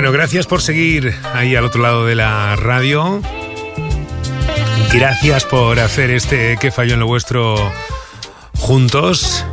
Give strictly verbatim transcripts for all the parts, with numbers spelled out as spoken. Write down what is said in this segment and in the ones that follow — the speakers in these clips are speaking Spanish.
Bueno, gracias por seguir ahí al otro lado de la radio. Gracias por hacer este ¿Qué falló en lo vuestro? Juntos.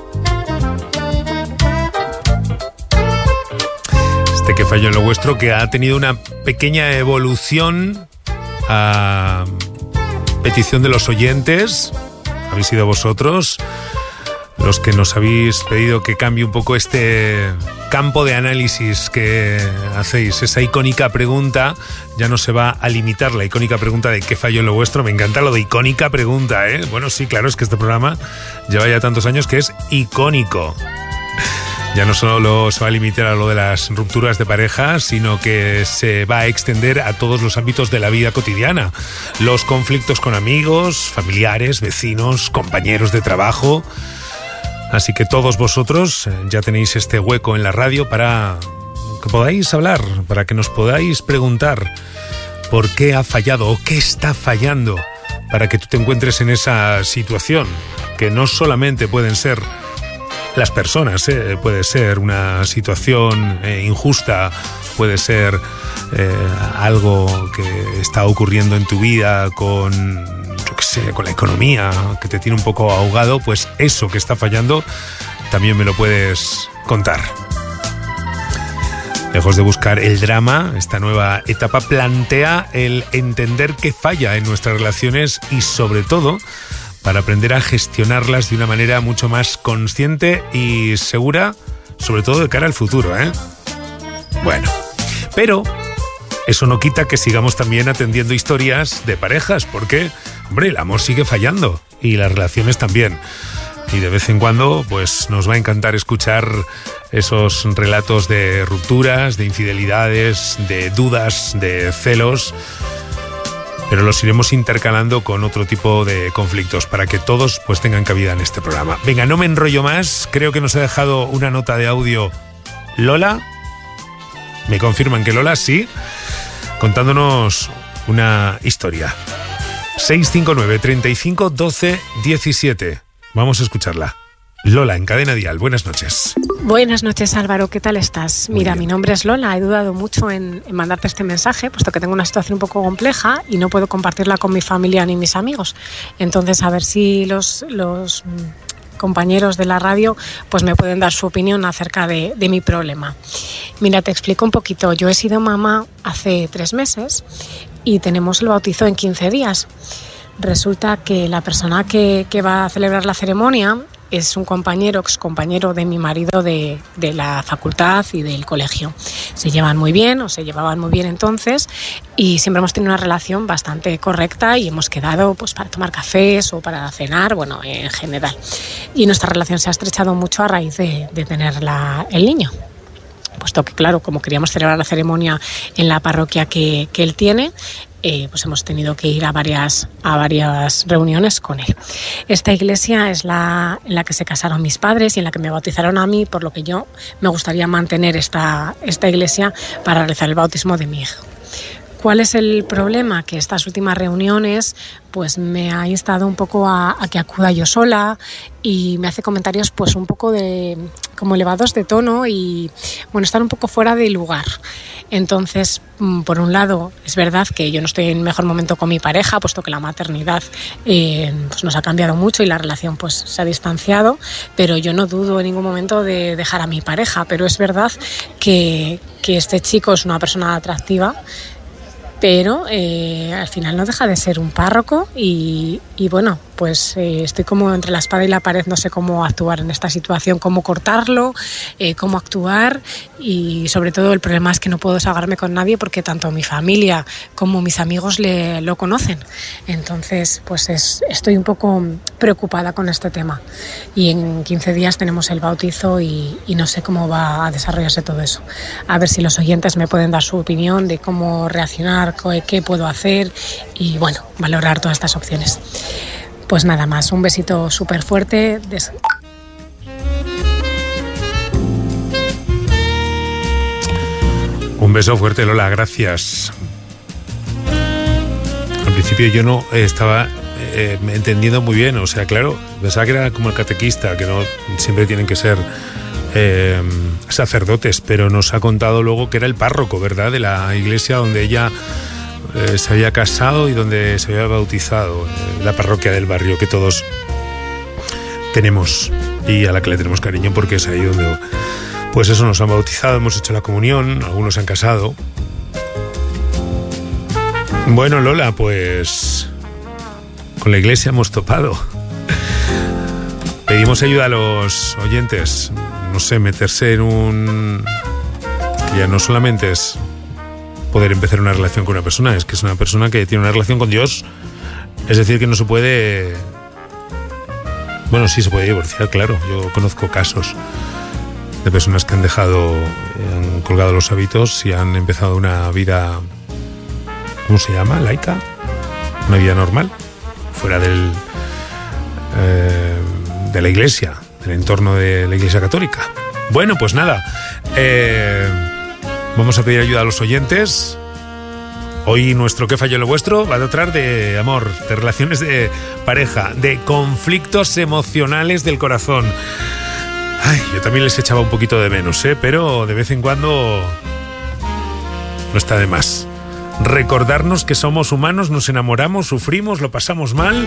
Este ¿Qué falló en lo vuestro? Que ha tenido una pequeña evolución a petición de los oyentes. Habéis sido vosotros los que nos habéis pedido que cambie un poco este campo de análisis que hacéis. Esa icónica pregunta ya no se va a limitar, la icónica pregunta de ¿qué falló en lo vuestro? Me encanta lo de icónica pregunta, ¿eh? Bueno, sí, claro, es que este programa lleva ya tantos años que es icónico. Ya no solo se va a limitar a lo de las rupturas de pareja, sino que se va a extender a todos los ámbitos de la vida cotidiana. Los conflictos con amigos, familiares, vecinos, compañeros de trabajo. Así que todos vosotros ya tenéis este hueco en la radio para que podáis hablar, para que nos podáis preguntar por qué ha fallado o qué está fallando, para que tú te encuentres en esa situación, que no solamente pueden ser las personas, ¿eh? Puede ser una situación eh, injusta, puede ser eh, algo que está ocurriendo en tu vida con, yo qué sé, con la economía, que te tiene un poco ahogado. Pues eso que está fallando también me lo puedes contar. Lejos de buscar el drama, esta nueva etapa plantea el entender qué falla en nuestras relaciones y, sobre todo, para aprender a gestionarlas de una manera mucho más consciente y segura, sobre todo de cara al futuro, ¿eh? Bueno, pero eso no quita que sigamos también atendiendo historias de parejas, porque, hombre, el amor sigue fallando y las relaciones también. Y de vez en cuando, pues nos va a encantar escuchar esos relatos de rupturas, de infidelidades, de dudas, de celos, pero los iremos intercalando con otro tipo de conflictos para que todos pues tengan cabida en este programa. Venga, no me enrollo más, creo que nos ha dejado una nota de audio Lola. Me confirman que Lola sí, contándonos una historia. seis cinco nueve, treinta y cinco, doce, diecisiete. Vamos a escucharla. Lola, en Cadena Dial, buenas noches. Buenas noches, Álvaro, ¿qué tal estás? Mira, mi nombre es Lola, he dudado mucho en, en mandarte este mensaje, puesto que tengo una situación un poco compleja y no puedo compartirla con mi familia ni mis amigos. Entonces, a ver si los, los compañeros de la radio pues me pueden dar su opinión acerca de, de mi problema. Mira, te explico un poquito. Yo he sido mamá hace tres meses y tenemos el bautizo en quince días. Resulta que la persona que, que va a celebrar la ceremonia es un compañero, excompañero de mi marido de, de la facultad y del colegio. Se llevan muy bien, o se llevaban muy bien entonces, y siempre hemos tenido una relación bastante correcta y hemos quedado pues para tomar cafés o para cenar, bueno, en general. Y nuestra relación se ha estrechado mucho a raíz de, de tener la, el niño. Puesto que, claro, como queríamos celebrar la ceremonia en la parroquia que, que él tiene, eh, pues hemos tenido que ir a varias, a varias reuniones con él. Esta iglesia es la en la que se casaron mis padres y en la que me bautizaron a mí, por lo que yo me gustaría mantener esta, esta iglesia para realizar el bautismo de mi hijo. ¿Cuál es el problema? Que estas últimas reuniones pues me ha instado un poco a, a que acuda yo sola y me hace comentarios pues un poco de como elevados de tono y bueno, están un poco fuera de lugar. Entonces, por un lado, es verdad que yo no estoy en mejor momento con mi pareja, puesto que la maternidad eh, pues nos ha cambiado mucho y la relación pues se ha distanciado, pero yo no dudo en ningún momento de dejar a mi pareja, pero es verdad que, que este chico es una persona atractiva, pero eh, al final no deja de ser un párroco y, y bueno, pues eh, estoy como entre la espada y la pared, no sé cómo actuar en esta situación, cómo cortarlo, eh, cómo actuar y sobre todo el problema es que no puedo desahogarme con nadie porque tanto mi familia como mis amigos le, lo conocen. Entonces, pues es, estoy un poco preocupada con este tema y en quince días tenemos el bautizo y, y no sé cómo va a desarrollarse todo eso. A ver si los oyentes me pueden dar su opinión de cómo reaccionar, qué puedo hacer y bueno, valorar todas estas opciones. Pues nada más, un besito súper fuerte. Des- Un beso fuerte, Lola, gracias. Al principio yo no estaba eh, entendiendo muy bien, o sea, claro, pensaba que era como el catequista, que no siempre tienen que ser eh, sacerdotes, pero nos ha contado luego que era el párroco, ¿verdad?, de la iglesia donde ella eh, se había casado y donde se había bautizado, eh, la parroquia del barrio que todos tenemos y a la que le tenemos cariño porque es ahí donde, pues eso, nos han bautizado, hemos hecho la comunión, algunos se han casado. Bueno, Lola, pues con la iglesia hemos topado. Pedimos ayuda a los oyentes, no sé, meterse en un... que ya no solamente es poder empezar una relación con una persona, es que es una persona que tiene una relación con Dios, es decir, que no se puede... Bueno, sí se puede divorciar, claro, yo conozco casos de personas que han dejado, han colgado los hábitos y han empezado una vida, ¿cómo se llama? ¿Laica? Una vida normal, fuera del... Eh, de la iglesia, del entorno de la iglesia católica. Bueno, pues nada, eh, vamos a pedir ayuda a los oyentes. Hoy nuestro ¿Qué falló lo vuestro? Va a tratar de amor, de relaciones de pareja, de conflictos emocionales del corazón. Ay, yo también les echaba un poquito de menos, ¿eh? Pero de vez en cuando no está de más. Recordarnos que somos humanos, nos enamoramos, sufrimos, lo pasamos mal.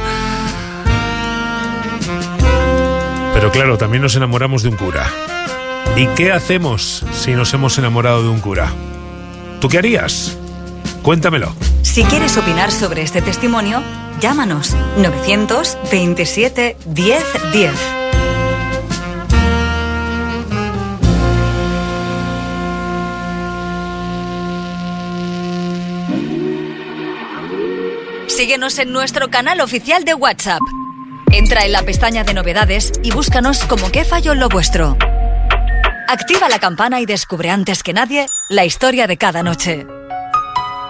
Pero claro, también nos enamoramos de un cura. ¿Y qué hacemos si nos hemos enamorado de un cura? ¿Tú qué harías? Cuéntamelo. Si quieres opinar sobre este testimonio, llámanos novecientos veintisiete diez diez. Síguenos en nuestro canal oficial de WhatsApp. Entra en la pestaña de novedades y búscanos como ¿Qué falló en lo vuestro? Activa la campana y descubre antes que nadie la historia de cada noche.